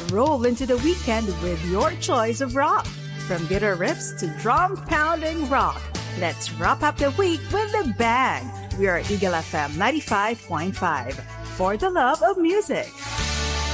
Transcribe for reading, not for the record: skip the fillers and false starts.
roll into the weekend with your choice of rock. From guitar riffs to drum-pounding rock, let's wrap up the week with a bang. We are Eagle FM 95.5 for the love of music.